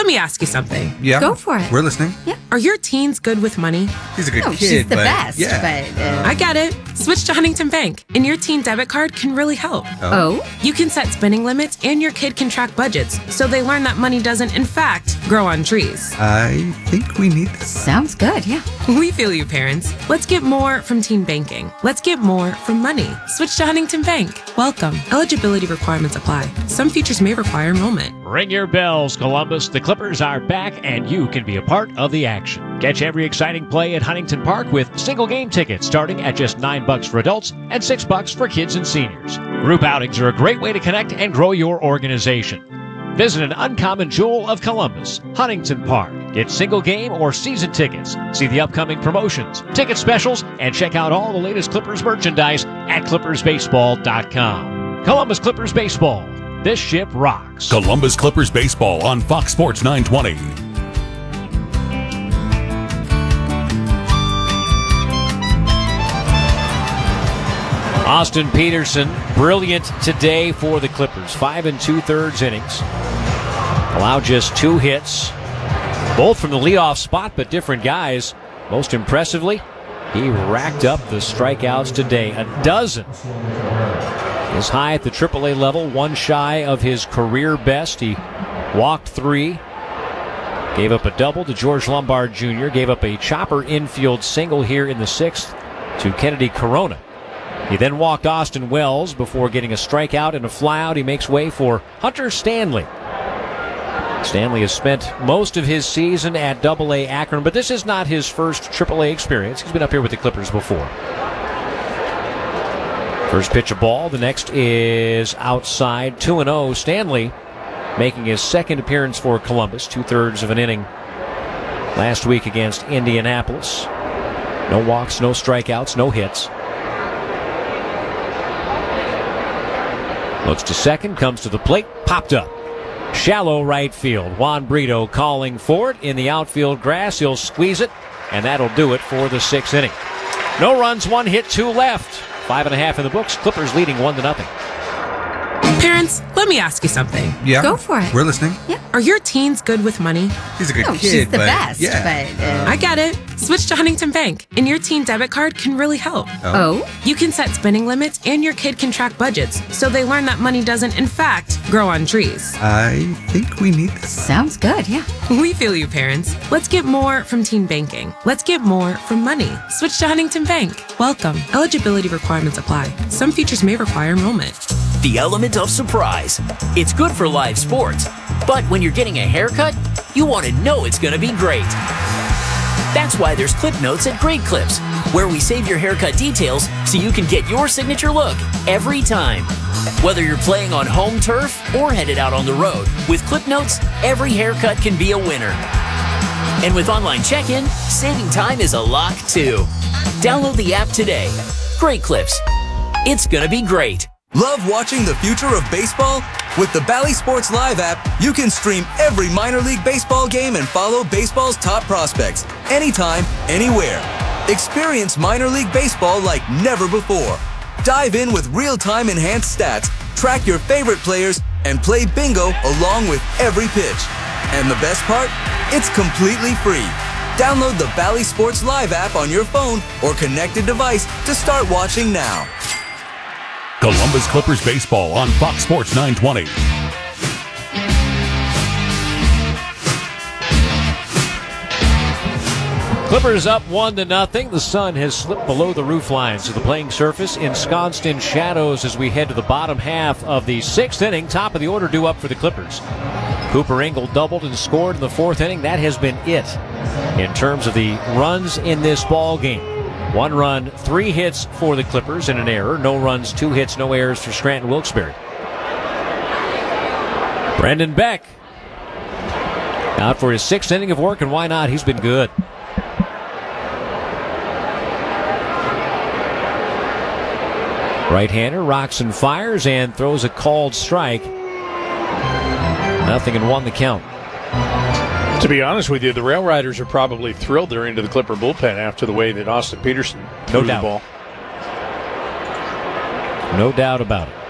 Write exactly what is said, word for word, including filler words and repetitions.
let me ask you something. Yeah. Go for it. We're listening. Yeah. Are your teens good with money? He's a good No, kid, she's the but best. yeah. But uh, I get it. Switch to Huntington Bank, and your teen debit card can really help. oh, You can set spending limits, and your kid can track budgets, so they learn that money doesn't, in fact, grow on trees. I think we need this. sounds good. Yeah. We feel you, parents. Let's get more from teen banking. Let's get more from money. Switch to Huntington Bank. Welcome. Eligibility requirements apply. Some features may require enrollment. Ring your bells, Columbus. The Clippers are back, and you can be a part of the action. Catch every exciting play at Huntington Park with single game tickets starting at just nine bucks for adults and six bucks for kids and seniors. Group outings are a great way to connect and grow your organization. Visit an uncommon jewel of Columbus, Huntington Park. Get single game or season tickets. See the upcoming promotions, ticket specials, and check out all the latest Clippers merchandise at clippers baseball dot com. Columbus Clippers Baseball. This ship rocks. Columbus Clippers Baseball on Fox Sports nine twenty. Austin Peterson, brilliant today for the Clippers. Five and two-thirds innings. Allowed just two hits, both from the leadoff spot, but different guys. Most impressively, he racked up the strikeouts today. A dozen. Is high at the triple A level, one shy of his career best. He walked three. Gave up a double to George Lombard Junior Gave up a chopper infield single here in the sixth to Kennedy Corona. He then walked Austin Wells before getting a strikeout and a flyout. He makes way for Hunter Stanley. Stanley has spent most of his season at double A Akron, but this is not his first triple A experience. He's been up here with the Clippers before. First pitch of ball. The next is outside. two and oh. Stanley making his second appearance for Columbus. Two-thirds of an inning last week against Indianapolis. No walks, no strikeouts, no hits. Looks to second, comes to the plate, popped up. Shallow right field. Juan Brito calling for it in the outfield grass. He'll squeeze it, and that'll do it for the sixth inning. No runs, one hit, two left. Five and a half in the books. Clippers leading one to nothing. Parents, let me ask you something. Yeah. Go for it. We're listening. Yeah. Are your teens good with money? He's a good No, kid, she's the but best. yeah. But uh, I get it. Switch to Huntington Bank, and your teen debit card can really help. oh, You can set spending limits, and your kid can track budgets, so they learn that money doesn't, in fact, grow on trees. I think we need this. sounds good. Yeah. We feel you, parents. Let's get more from teen banking. Let's get more from money. Switch to Huntington Bank. Welcome. Eligibility requirements apply. Some features may require enrollment. The element of surprise. It's good for live sports, but when you're getting a haircut, you want to know it's going to be great. That's why there's Clip Notes at Great Clips, where we save your haircut details so you can get your signature look every time. Whether you're playing on home turf or headed out on the road, with Clip Notes, every haircut can be a winner. And with online check-in, saving time is a lock too. Download the app today. Great Clips. It's gonna be great. Love watching the future of baseball? With the Bally Sports Live app, you can stream every minor league baseball game and follow baseball's top prospects anytime, anywhere. Experience minor league baseball like never before. Dive in with real-time enhanced stats, track your favorite players, and play bingo along with every pitch. And the best part? It's completely free. Download the Bally Sports Live app on your phone or connected device to start watching now. Columbus Clippers Baseball on Fox Sports nine twenty. Clippers up one to nothing. The sun has slipped below the roof lines of the playing surface, ensconced in shadows as we head to the bottom half of the sixth inning. Top of the order due up for the Clippers. Cooper Ingle doubled and scored in the fourth inning. That has been it in terms of the runs in this ball game. One run, three hits for the Clippers and an error. No runs, two hits, no errors for Scranton Wilkes-Barre. Brendan Beck out for his sixth inning of work, and why not? He's been good. Right-hander rocks and fires and throws a called strike. Nothing and one the count. To be honest with you, the Rail Riders are probably thrilled they're into the Clipper bullpen after the way that Austin Peterson threw No doubt. the ball. No doubt about it.